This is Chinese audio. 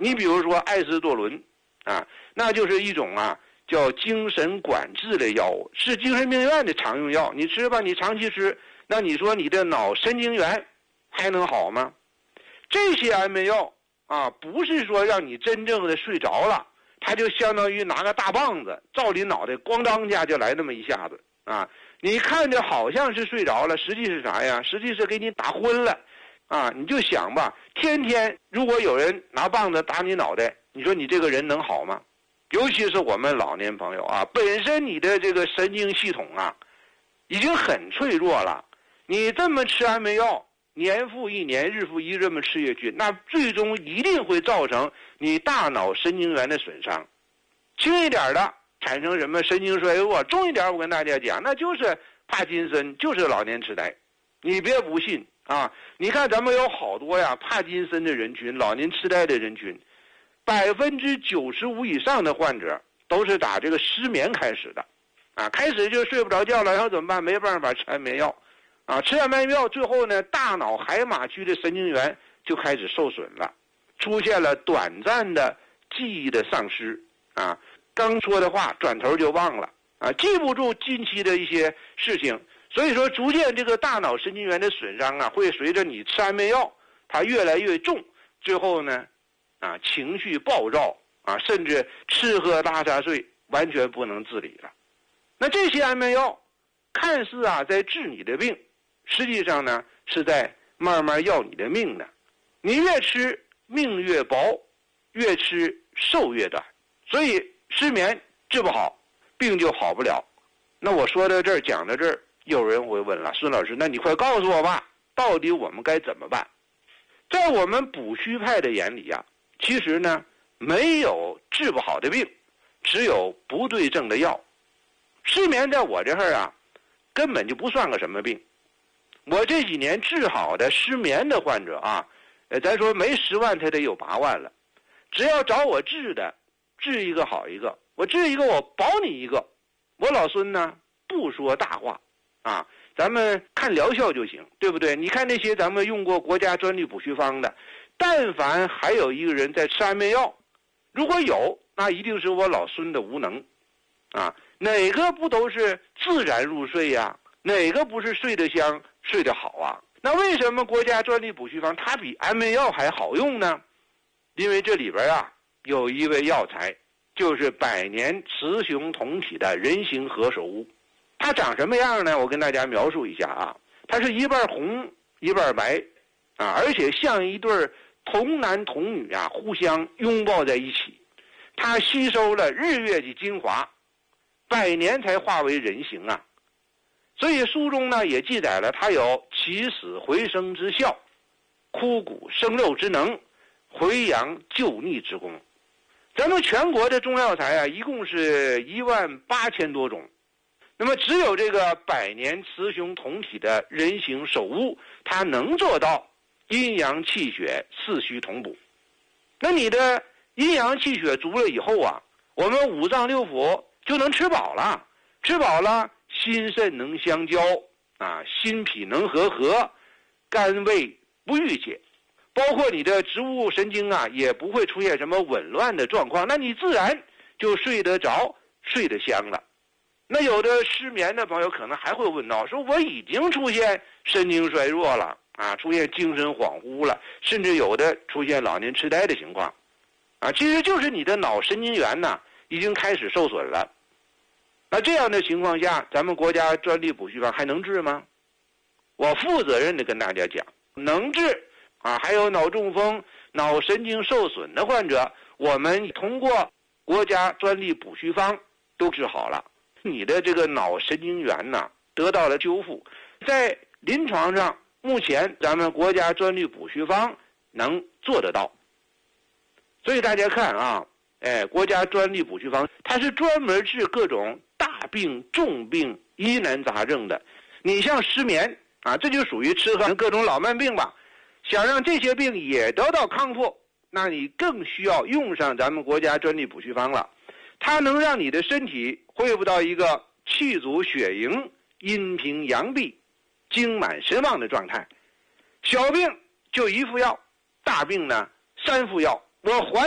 你比如说艾司唑仑啊，那就是一种叫精神管制的药物，是精神病院的常用药。你吃吧，你长期吃，那你说你的脑神经元还能好吗？这些安眠药不是说让你真正的睡着了，它就相当于拿个大棒子照你脑袋咣当下就来那么一下子你看着好像是睡着了，实际是啥呀？实际是给你打昏了你就想吧，天天如果有人拿棒子打你脑袋，你说你这个人能好吗？尤其是我们老年朋友本身你的这个神经系统已经很脆弱了，你这么吃安眠药，年复一年，日复一日这么吃下去，那最终一定会造成你大脑神经元的损伤。轻一点的产生什么神经衰弱，重一点我跟大家讲，那就是帕金森，就是老年痴呆。你别不信你看咱们有好多帕金森的人群，老年痴呆的人群，95%以上的患者都是打这个失眠开始的开始就睡不着觉了，然后怎么办？没办法吃安眠药吃安眠药，最后呢，大脑海马区的神经元就开始受损了，出现了短暂的记忆的丧失刚说的话转头就忘了记不住近期的一些事情，所以说逐渐这个大脑神经元的损伤会随着你吃安眠药它越来越重，最后呢情绪暴躁甚至吃喝拉撒睡完全不能自理了。那这些安眠药看似在治你的病，实际上呢是在慢慢要你的命呢。你越吃命越薄，越吃寿越短，所以失眠治不好，病就好不了。那我说到这儿，讲到这儿，有人会问了，孙老师，那你快告诉我吧，到底我们该怎么办？在我们补虚派的眼里其实呢没有治不好的病，只有不对症的药。失眠在我这儿根本就不算个什么病。我这几年治好的失眠的患者咱说没10万他得有8万了。只要找我治的，治一个好一个，我治一个我保你一个。我老孙呢不说大话咱们看疗效就行，对不对？你看那些咱们用过国家专利补虚方的，但凡还有一个人在吃安眠药，如果有，那一定是我老孙的无能哪个不都是自然入睡哪个不是睡得香睡得好那为什么国家专利补虚方它比安眠药还好用呢？因为这里边有一味药材，就是百年雌雄同体的人形何首乌。它长什么样呢？我跟大家描述一下它是一半红一半白而且像一对童男童女互相拥抱在一起。它吸收了日月的精华，100年才化为人形所以书中呢也记载了它有起死回生之效，枯骨生肉之能，回阳救逆之功。咱们全国的中药材一共是18000多种，那么只有这个百年雌雄同体的人形首乌，它能做到阴阳气血四虚同补。那你的阴阳气血足了以后我们5脏6腑就能吃饱了，吃饱了心肾能相交心脾能和合，肝胃不郁结，包括你的植物神经也不会出现什么紊乱的状况，那你自然就睡得着睡得香了。那有的失眠的朋友可能还会问到，说我已经出现神经衰弱了出现精神恍惚了，甚至有的出现老年痴呆的情况其实就是你的脑神经元已经开始受损了。那这样的情况下，咱们国家专利补虚方还能治吗？我负责任的跟大家讲，能治还有脑中风、脑神经受损的患者，我们通过国家专利补虚方都治好了，你的这个脑神经元得到了修复。在临床上，目前咱们国家专利补虚方能做得到。所以大家看国家专利补虚方它是专门治各种大病重病疑难杂症的。你像失眠这就属于吃喝各种老慢病吧，想让这些病也得到康复，那你更需要用上咱们国家专利补虚方了。它能让你的身体恢复到一个气足血盈、阴平阳闭、精满神旺的状态。小病就1副药，大病呢3副药。我还